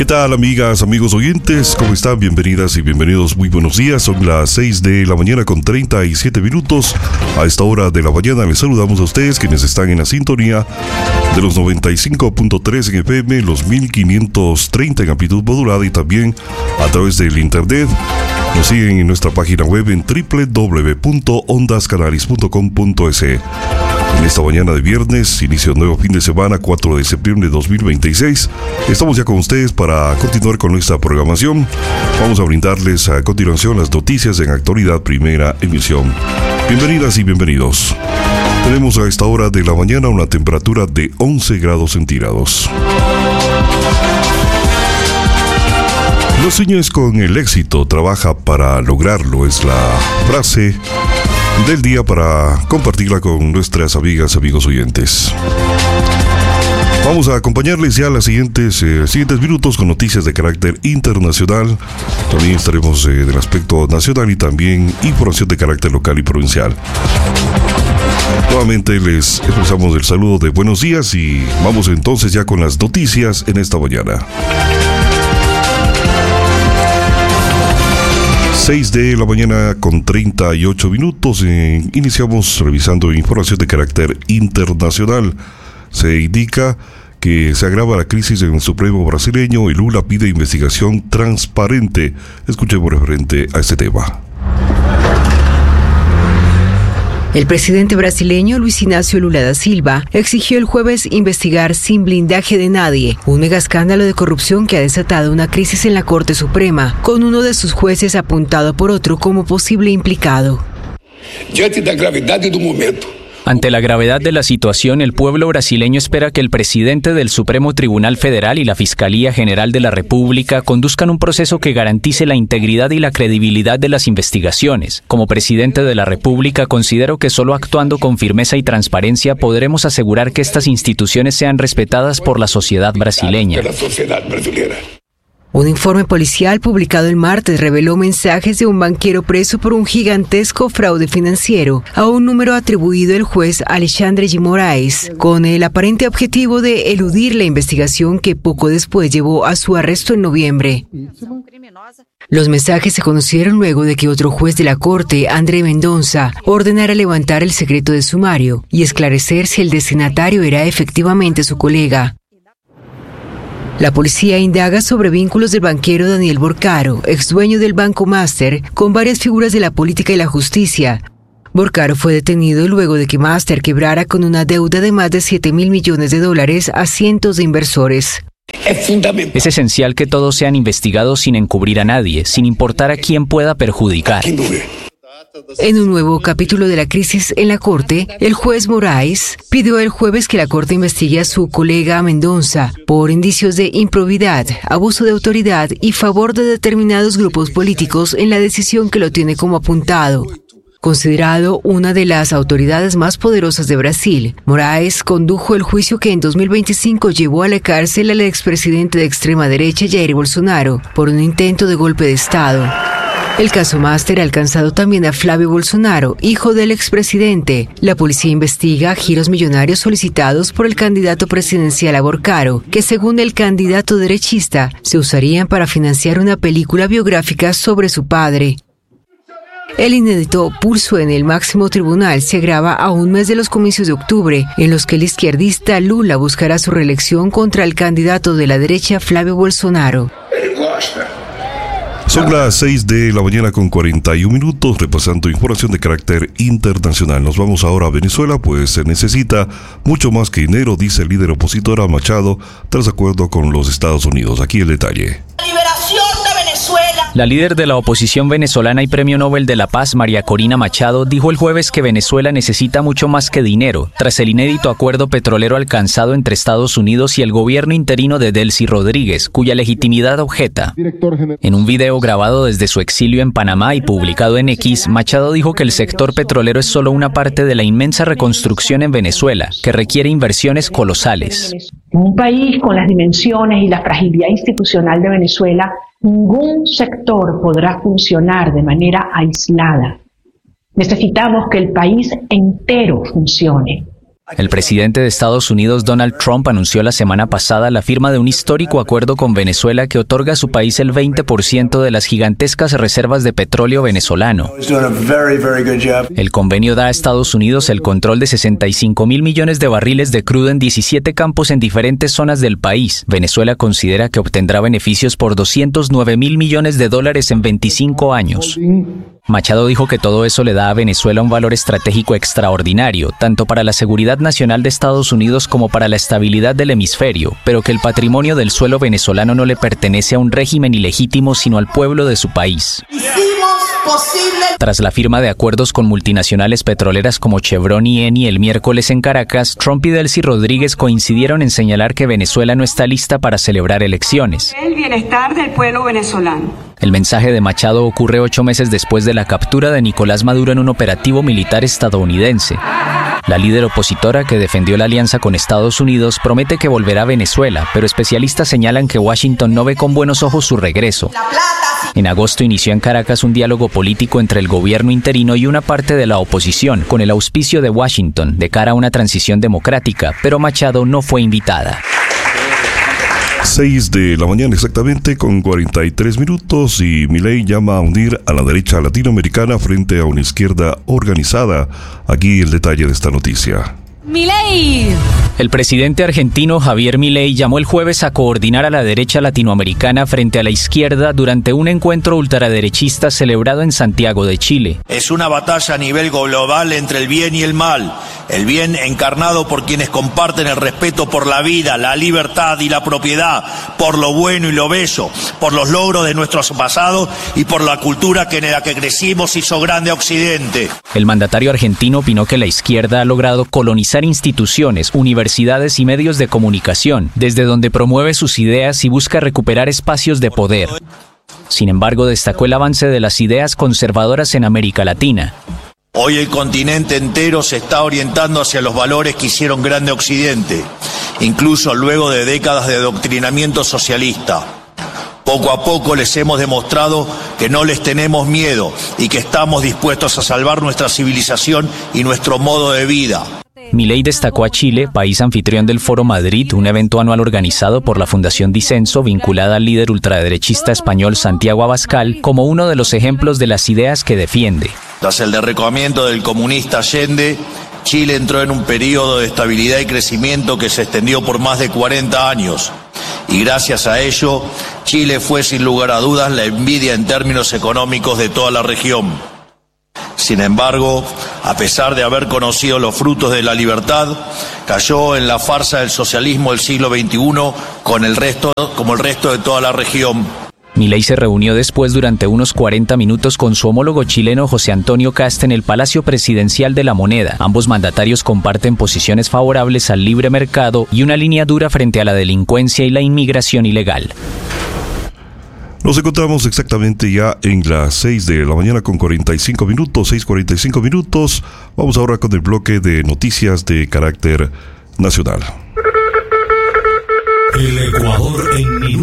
¿Qué tal, amigas, amigos oyentes? ¿Cómo están? Bienvenidas y bienvenidos. Muy buenos días. Son las 6 de la mañana con 37 minutos. A esta hora de la mañana les saludamos a ustedes quienes están en la sintonía de los 95.3 en FM, los 1530 en amplitud modulada y también a través del internet. Nos siguen en nuestra página web en www.ondascanaris.com.es. En esta mañana de viernes, inicia un nuevo fin de semana, 4 de septiembre de 2026. Estamos ya con ustedes para continuar con nuestra programación. Vamos a brindarles a continuación las noticias en actualidad, primera emisión. Bienvenidas y bienvenidos. Tenemos a esta hora de la mañana una temperatura de 11 grados centígrados. No sueñes con el éxito, trabaja para lograrlo, es la frase del día para compartirla con nuestras amigas, amigos oyentes. Vamos a acompañarles ya los siguientes minutos con noticias de carácter internacional. También estaremos del aspecto nacional y también información de carácter local y provincial. Nuevamente les expresamos el saludo de buenos días y vamos entonces ya con las noticias en esta mañana. 6 de la mañana con 38 minutos. Iniciamos revisando información de carácter internacional. Se indica que se agrava la crisis en el Supremo brasileño y Lula pide investigación transparente. Escuchemos referente a este tema. El presidente brasileño Luis Inácio Lula da Silva exigió el jueves investigar sin blindaje de nadie un mega escándalo de corrupción que ha desatado una crisis en la Corte Suprema, con uno de sus jueces apuntado por otro como posible implicado. Ante la gravedad de la situación, el pueblo brasileño espera que el presidente del Supremo Tribunal Federal y la Fiscalía General de la República conduzcan un proceso que garantice la integridad y la credibilidad de las investigaciones. Como presidente de la República, considero que solo actuando con firmeza y transparencia podremos asegurar que estas instituciones sean respetadas por la sociedad brasileña. Un informe policial publicado el martes reveló mensajes de un banquero preso por un gigantesco fraude financiero a un número atribuido el juez Alexandre de Moraes, con el aparente objetivo de eludir la investigación que poco después llevó a su arresto en noviembre. Los mensajes se conocieron luego de que otro juez de la Corte, André Mendonça, ordenara levantar el secreto de sumario y esclarecer si el destinatario era efectivamente su colega. La policía indaga sobre vínculos del banquero Daniel Borcaro, ex dueño del Banco Master, con varias figuras de la política y la justicia. Borcaro fue detenido luego de que Master quebrara con una deuda de más de $7.000 millones a cientos de inversores. Es esencial que todos sean investigados sin encubrir a nadie, sin importar a quién pueda perjudicar. En un nuevo capítulo de la crisis en la Corte, el juez Moraes pidió el jueves que la Corte investigue a su colega Mendonça por indicios de improbidad, abuso de autoridad y favor de determinados grupos políticos en la decisión que lo tiene como apuntado. Considerado una de las autoridades más poderosas de Brasil, Moraes condujo el juicio que en 2025 llevó a la cárcel al expresidente de extrema derecha Jair Bolsonaro por un intento de golpe de Estado. El caso Master ha alcanzado también a Flávio Bolsonaro, hijo del expresidente. La policía investiga giros millonarios solicitados por el candidato presidencial a Borcaro, que según el candidato derechista, se usarían para financiar una película biográfica sobre su padre. El inédito pulso en el máximo tribunal se agrava a un mes de los comicios de octubre, en los que el izquierdista Lula buscará su reelección contra el candidato de la derecha Flávio Bolsonaro. Son las 6 de la mañana con 41 minutos, repasando información de carácter internacional. Nos vamos ahora a Venezuela, pues se necesita mucho más que dinero, dice el líder opositor Machado, tras acuerdo con los Estados Unidos. Aquí el detalle. La líder de la oposición venezolana y Premio Nobel de la Paz, María Corina Machado, dijo el jueves que Venezuela necesita mucho más que dinero, tras el inédito acuerdo petrolero alcanzado entre Estados Unidos y el gobierno interino de Delcy Rodríguez, cuya legitimidad objeta. En un video grabado desde su exilio en Panamá y publicado en X, Machado dijo que el sector petrolero es solo una parte de la inmensa reconstrucción en Venezuela, que requiere inversiones colosales. En un país con las dimensiones y la fragilidad institucional de Venezuela, ningún sector podrá funcionar de manera aislada. Necesitamos que el país entero funcione. El presidente de Estados Unidos, Donald Trump, anunció la semana pasada la firma de un histórico acuerdo con Venezuela que otorga a su país el 20% de las gigantescas reservas de petróleo venezolano. El convenio da a Estados Unidos el control de 65.000 millones de barriles de crudo en 17 campos en diferentes zonas del país. Venezuela considera que obtendrá beneficios por $209.000 millones en 25 años. Machado dijo que todo eso le da a Venezuela un valor estratégico extraordinario, tanto para la seguridad nacional de Estados Unidos como para la estabilidad del hemisferio, pero que el patrimonio del suelo venezolano no le pertenece a un régimen ilegítimo, sino al pueblo de su país. Tras la firma de acuerdos con multinacionales petroleras como Chevron y Eni el miércoles en Caracas, Trump y Delcy Rodríguez coincidieron en señalar que Venezuela no está lista para celebrar elecciones. El bienestar del pueblo venezolano. El mensaje de Machado ocurre 8 meses después de la captura de Nicolás Maduro en un operativo militar estadounidense. La líder opositora, que defendió la alianza con Estados Unidos, promete que volverá a Venezuela, pero especialistas señalan que Washington no ve con buenos ojos su regreso. En agosto inició en Caracas un diálogo político entre el gobierno interino y una parte de la oposición, con el auspicio de Washington, de cara a una transición democrática, pero Machado no fue invitada. 6 de la mañana exactamente, con 43 minutos, y Milei llama a unir a la derecha latinoamericana frente a una izquierda organizada. Aquí el detalle de esta noticia. Milei. El presidente argentino Javier Milei llamó el jueves a coordinar a la derecha latinoamericana frente a la izquierda durante un encuentro ultraderechista celebrado en Santiago de Chile. Es una batalla a nivel global entre el bien y el mal. El bien encarnado por quienes comparten el respeto por la vida, la libertad y la propiedad, por lo bueno y lo bello, por los logros de nuestros pasados y por la cultura que en la que crecimos hizo grande a Occidente. El mandatario argentino opinó que la izquierda ha logrado colonizar instituciones, universidades y medios de comunicación, desde donde promueve sus ideas y busca recuperar espacios de poder. Sin embargo, destacó el avance de las ideas conservadoras en América Latina. Hoy el continente entero se está orientando hacia los valores que hicieron grande a Occidente, incluso luego de décadas de adoctrinamiento socialista. Poco a poco les hemos demostrado que no les tenemos miedo y que estamos dispuestos a salvar nuestra civilización y nuestro modo de vida. Milei destacó a Chile, país anfitrión del Foro Madrid, un evento anual organizado por la Fundación Disenso, vinculada al líder ultraderechista español Santiago Abascal, como uno de los ejemplos de las ideas que defiende. Tras el derrocamiento del comunista Allende, Chile entró en un periodo de estabilidad y crecimiento que se extendió por más de 40 años. Y gracias a ello, Chile fue sin lugar a dudas la envidia en términos económicos de toda la región. Sin embargo, a pesar de haber conocido los frutos de la libertad, cayó en la farsa del socialismo del siglo XXI como el resto de toda la región. Milei se reunió después durante unos 40 minutos con su homólogo chileno José Antonio Kast en el Palacio Presidencial de la Moneda. Ambos mandatarios comparten posiciones favorables al libre mercado y una línea dura frente a la delincuencia y la inmigración ilegal. Nos encontramos exactamente ya en las 6 de la mañana con 45 minutos, 6:45 minutos. Vamos ahora con el bloque de noticias de carácter nacional. El Ecuador en minutos.